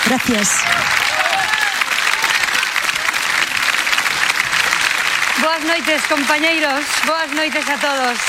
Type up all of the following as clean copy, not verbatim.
Gracias. Boas noites, compañeiros. Boas noites a todos.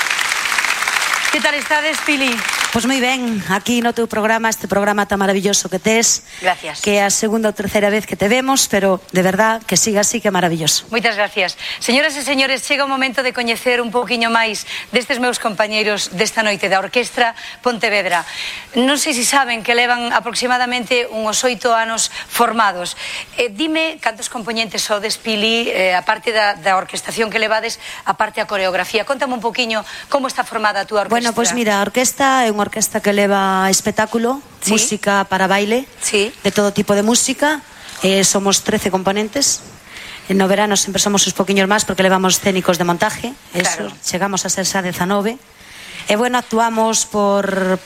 Que tal estades, Pili? Pois moi ben, aquí no teu programa, este programa tan maravilloso que tes. Gracias. Que é a segunda ou terceira vez que te vemos, pero de verdad que siga así, que é maravilloso. Moitas gracias. Señoras e señores, chega o momento de coñecer un pouquiño máis destes meus compañeiros desta noite da Orquestra Pontevedra. Non sei se saben que levan aproximadamente uns 8 anos formados. Dime cantos componentes sodes, Pili, a parte da orquestación que levades, a parte a coreografía. Contame un pouquiño como está formada a túa orquestra. Bueno, pois mira, a orquesta é unha orquesta que leva espectáculo, sí, música para baile, sí, de todo tipo de música. Somos 13 componentes. No verano sempre somos uns poquinhos máis porque levamos escénicos de montaje. Eso, claro. Chegamos a ser xa 19. E bueno, actuamos por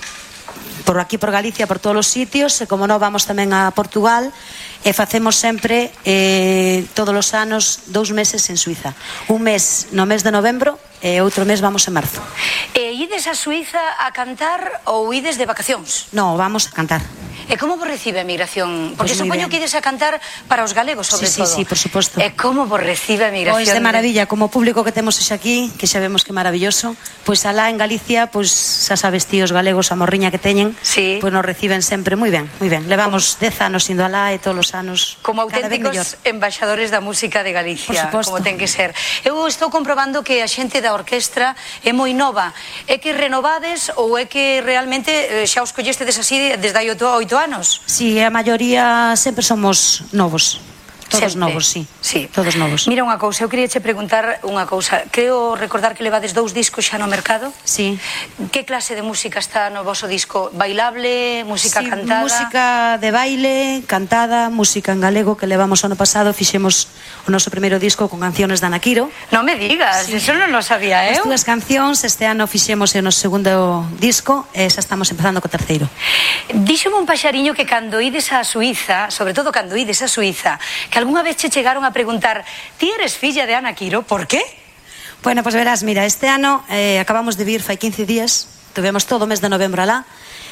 aquí, por Galicia, por todos os sitios, e como non, vamos tamén a Portugal, e facemos sempre todos os anos 2 meses en Suiza. Un mes no mes de novembro e outro mes vamos en marzo. E ides a Suiza a cantar ou ides de vacacións? No, vamos a cantar. E como vos recibe a migración? Porque Pues supoño que ides a cantar para os galegos, sobre todo. Sí, por suposto. E como vos recibe a migración? Pois de maravilla, como público que temos hoxe aquí, que xa vemos que é maravilloso. Pois alá en Galicia, pois xa sabes ti, os galegos, a morriña que teñen, sí, pois nos reciben sempre moi ben, moi ben. Levamos 10 anos indo alá e todos os anos como auténticos embaixadores da música de Galicia, como ten que ser. Eu estou comprobando que a xente da orquestra é moi nova. É que renovades ou é que realmente xa os collestedes así desde hai 8 anos? Sí, a maioría sempre somos novos. Todos sempre. Novos, sí. Sí. Todos novos. Mira unha cousa, eu queria che preguntar unha cousa. Creo recordar que levades 2 discos xa no mercado. Sí. Que clase de música está no voso disco? Bailable, música sí, cantada? Música de baile, cantada, música en galego, que levamos ano pasado, fixemos o noso primeiro disco con canciones de Ana Quiro. Non me digas, sí, eso non lo sabía eu. As túas cancións, este ano fixemos o noso segundo disco e xa estamos empezando co terceiro. Díxome un paxariño que cando ides a Suiza, sobre todo cando ides a Suiza, que algunha vez che chegaron a preguntar: ti eres filla de Ana Quiro, por qué? Bueno, pues verás, mira, este ano acabamos de vir fai 15 días, tuvemos todo o mes de novembro alá.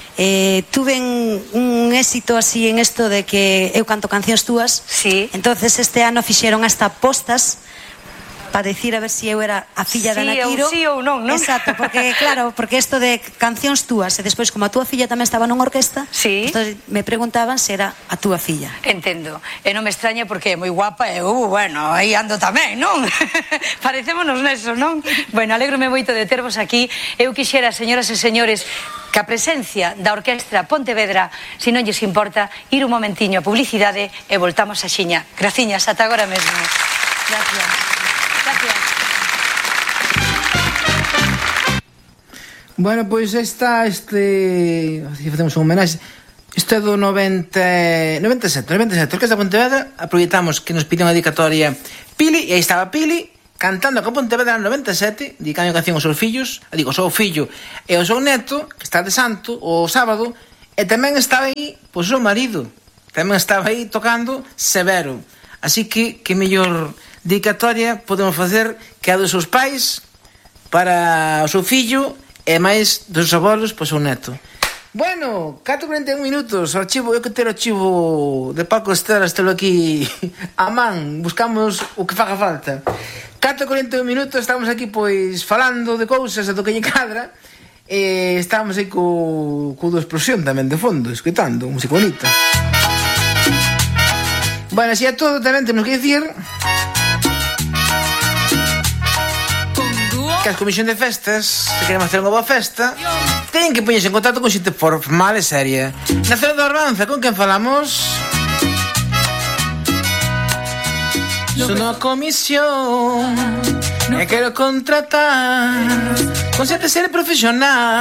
Tuve un éxito así en esto de que eu canto cancións túas. Sí. Entonces este ano fixeron hasta postas para decir a ver si eu era a filla de Ana Quiro. Sí ou non, non? Exacto, porque claro, porque isto de cancións túas e despois como a túa filla tamén estaba nunha orquesta, sí, entonces me preguntaban se era a túa filla. Entendo. E non me extraña porque é moi guapa e bueno, aí ando tamén, non? Parecémonos neso, non? Bueno, alégrome moito de tervos aquí. Eu quixera, señoras e señores, que a presencia da Orquestra Pontevedra, se non lles importa, ir un momentiño a publicidade e voltamos a xiña. Graciñas, ata agora mesmo. Gracias. Gracias. Bueno, pois está facemos un homenaxe. Isto é do 97, Orquestra Pontevedra. Aproveitamos que nos pide unha dedicatoria Pili, e aí estaba Pili cantando con Pontevedra no 97, dedicando a canción aos seus fillos, digo, ao seu fillo e ao seu neto, que está de santo o sábado, e tamén estaba aí pois o seu marido, tamén estaba aí tocando Severo. Así que mellor dedicatoria podemos facer que a dos seus pais para o seu fillo e máis dos seus abuelos pois o neto. Bueno, 4:41 minutos, archivo, eu que ter o archivo de Paco Esteras, telo aquí a man, buscamos o que faga falta. 4:41 minutos, estamos aquí pois falando de cousas e do que lle cadra, e estamos aí co do explosión tamén de fondo, escutando música bonita. Bueno, así é todo, tamén temos que dicir que as comisións de festas, se queremos hacer unha boa festa, teñen que poñerse en contacto con xente formal e seria. Na zona da Orbanza, con quen falamos? Son unha comisión e quero contratar con xente seria profesional.